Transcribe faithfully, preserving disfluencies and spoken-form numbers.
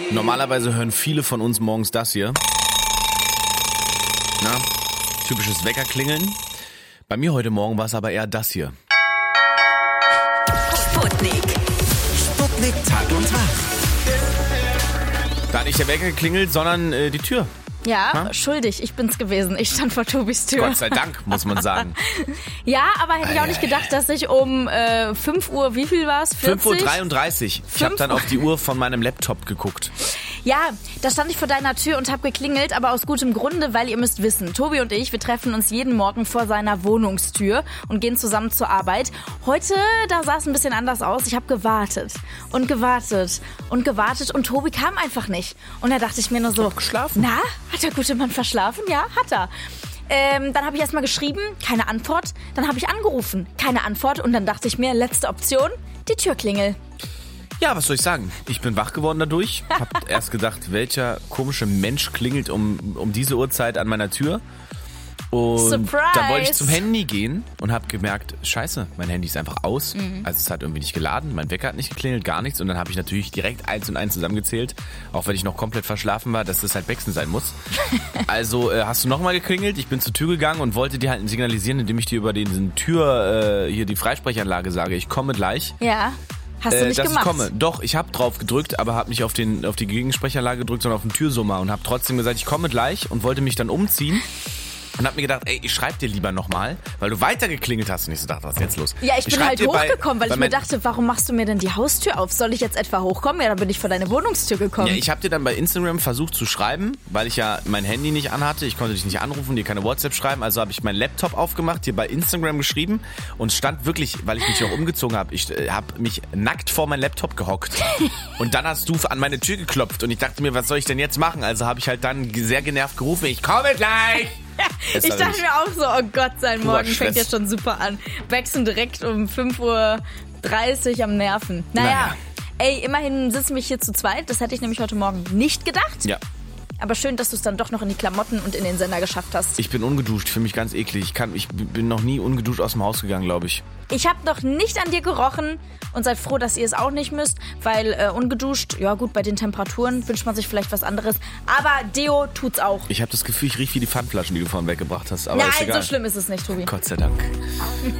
Normalerweise hören viele von uns morgens das hier. Na, typisches Weckerklingeln. Bei mir heute Morgen war es aber eher das hier. Sputnik. Sputnik Tag und Tag. Da hat nicht der Wecker geklingelt, sondern äh, die Tür. Ja, Ha? schuldig, ich bin's gewesen. Ich stand vor Tobis Tür. Gott sei Dank, muss man sagen. Ja, aber hätte ich auch nicht gedacht, dass ich um äh, fünf Uhr, wie viel war's? fünf Uhr dreiunddreißig. Ich habe dann auf die Uhr von meinem Laptop geguckt. Ja, da stand ich vor deiner Tür und habe geklingelt, aber aus gutem Grunde, weil ihr müsst wissen, Tobi und ich, wir treffen uns jeden Morgen vor seiner Wohnungstür und gehen zusammen zur Arbeit. Heute, da sah es ein bisschen anders aus. Ich habe gewartet und gewartet und gewartet und Tobi kam einfach nicht. Und da dachte ich mir nur so, geschlafen. Na, hat der gute Mann verschlafen? Ja, hat er. Ähm, dann habe ich erstmal geschrieben, keine Antwort. Dann habe ich angerufen, keine Antwort. Und dann dachte ich mir, letzte Option, die Türklingel. Ja, was soll ich sagen? Ich bin wach geworden dadurch. Hab erst gedacht, welcher komische Mensch klingelt um, um diese Uhrzeit an meiner Tür. Und Surprise. dann wollte ich zum Handy gehen und habe gemerkt, scheiße, mein Handy ist einfach aus. Mhm. Also es hat irgendwie nicht geladen, mein Wecker hat nicht geklingelt, gar nichts. Und dann habe ich natürlich direkt eins und eins zusammengezählt, auch wenn ich noch komplett verschlafen war, dass das halt Bexen sein muss. Also äh, hast du nochmal geklingelt, ich bin zur Tür gegangen und wollte dir halt signalisieren, indem ich dir über diesen Tür, äh, hier die Freisprechanlage sage, ich komme gleich. Ja. Hast du Äh, nicht dass gemacht? ich komme. Doch, ich habe drauf gedrückt, aber habe nicht auf, den, auf die Gegensprechanlage gedrückt, sondern auf den Türsummer und habe trotzdem gesagt, ich komme gleich und wollte mich dann umziehen. Und hab mir gedacht, ey, ich schreib dir lieber nochmal, weil du weiter geklingelt hast. Und ich so dachte, was ist jetzt los? Ja, ich bin schreib halt dir bei- hochgekommen, weil bei ich mir mein- dachte, warum machst du mir denn die Haustür auf? Soll ich jetzt etwa hochkommen? Ja, dann bin ich vor deine Wohnungstür gekommen. Ja, ich habe dir dann bei Instagram versucht zu schreiben, weil ich ja mein Handy nicht anhatte. Ich konnte dich nicht anrufen, dir keine WhatsApp schreiben. Also habe ich meinen Laptop aufgemacht, dir bei Instagram geschrieben und stand wirklich, weil ich mich auch umgezogen habe, ich äh, habe mich nackt vor meinen Laptop gehockt. Und dann hast du an meine Tür geklopft und ich dachte mir, was soll ich denn jetzt machen? Also habe ich halt dann sehr genervt gerufen, ich komme gleich! Es Ich war dachte wirklich mir auch so, oh Gott, sein purer Morgen Stress. fängt jetzt schon super an. Wechseln direkt um fünf Uhr dreißig am Nerven. Naja, Naja. ey, immerhin sitzen wir hier zu zweit. Das hätte ich nämlich heute Morgen nicht gedacht. Ja. Aber schön, dass du es dann doch noch in die Klamotten und in den Sender geschafft hast. Ich bin ungeduscht, für mich ganz eklig. Ich, kann, ich bin noch nie ungeduscht aus dem Haus gegangen, glaube ich. Ich habe noch nicht an dir gerochen und seid froh, dass ihr es auch nicht müsst, weil äh, ungeduscht, ja gut, bei den Temperaturen wünscht man sich vielleicht was anderes. Aber Deo tut's auch. Ich habe das Gefühl, ich rieche wie die Pfandflaschen, die du vorhin weggebracht hast. Aber ist Nein, egal. so schlimm ist es nicht, Tobi. Gott sei Dank.